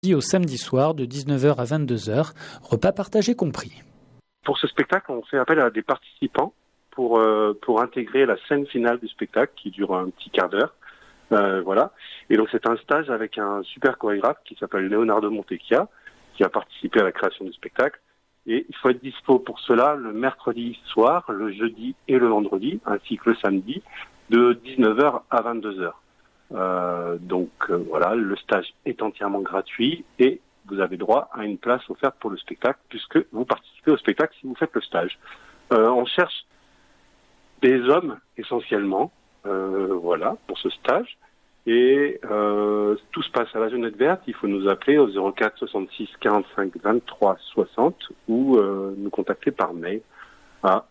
au samedi soir de 19h à 22h, repas partagés compris. Pour ce spectacle, on fait appel à des participants pour intégrer la scène finale du spectacle qui dure un petit quart d'heure. Voilà. Et donc c'est un stage avec un super chorégraphe qui s'appelle Leonardo Montecchia, qui a participé à la création du spectacle. Et il faut être dispo pour cela le mercredi soir, le jeudi et le vendredi, ainsi que le samedi, de 19h à 22h. Voilà, le stage est entièrement gratuit et vous avez droit à une place offerte pour le spectacle puisque vous participez au spectacle si vous faites le stage. On cherche des hommes essentiellement, voilà, pour ce stage. Et tout se passe à la Jeunette Verte. Il faut nous appeler au 04 66 45 23 60 ou nous contacter par mail à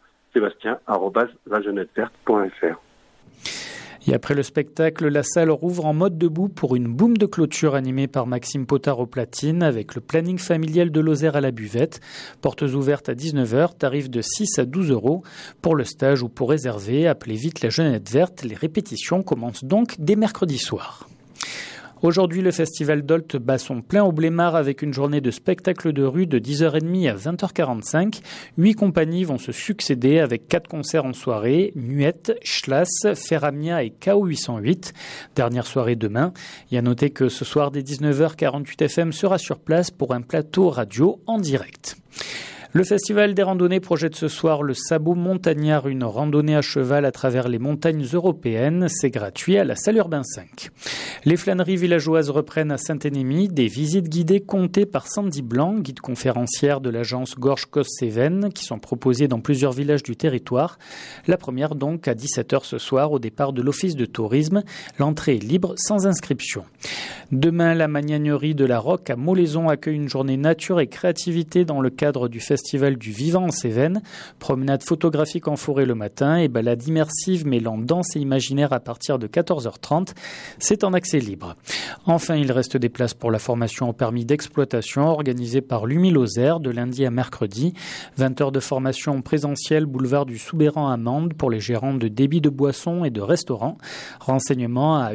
sébastien@lajeuneteverte.fr. Et après le spectacle, la salle rouvre en mode debout pour une boum de clôture animée par Maxime Potard aux platines avec le planning familial de Lozère à la buvette. Portes ouvertes à 19h, tarif de 6 à 12 €. Pour le stage ou pour réserver, appelez vite la Jeunette Verte. Les répétitions commencent donc dès mercredi soir. Aujourd'hui, le festival Dolt bat son plein au Blémard avec une journée de spectacle de rue de 10h30 à 20h45. 8 compagnies vont se succéder avec 4 concerts en soirée. Nuette, Schlass, Ferramia et KO 808. Dernière soirée demain. Il y a noté que ce soir, dès 19h, 48 FM sera sur place pour un plateau radio en direct. Le Festival des randonnées projette ce soir le Sabot Montagnard, une randonnée à cheval à travers les montagnes européennes. C'est gratuit à la salle Urbain 5. Les flâneries villageoises reprennent à Saint-Énémy, des visites guidées comptées par Sandy Blanc, guide conférencière de l'agence Gorge-Cos-Cévennes, qui sont proposées dans plusieurs villages du territoire. La première donc à 17h ce soir au départ de l'office de tourisme. L'entrée est libre sans inscription. Demain, la Magnagnerie de la Roque à Molaison accueille une journée nature et créativité dans le cadre du Festival du Vivant en Cévennes. Promenade photographique en forêt le matin et balade immersive mêlant danse et imaginaire à partir de 14h30. C'est en accès libre. Enfin, il reste des places pour la formation au permis d'exploitation organisée par l'UMI-Lozère de lundi à mercredi. 20 heures de formation présentielle boulevard du Soubéran à Mende pour les gérants de débit de boissons et de restaurants. Renseignements à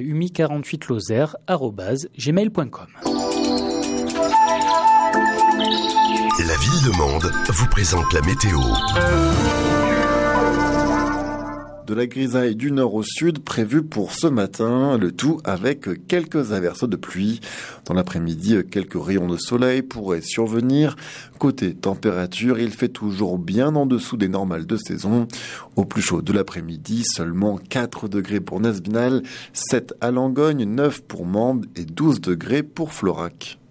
umi48lozère@gmail.com. La ville de Mende vous présente la météo. De la grisaille du nord au sud prévue pour ce matin, le tout avec quelques averses de pluie. Dans l'après-midi, quelques rayons de soleil pourraient survenir. Côté température, il fait toujours bien en dessous des normales de saison. Au plus chaud de l'après-midi, seulement 4 degrés pour Nesbinal, 7 à Langogne, 9 pour Mende et 12 degrés pour Florac.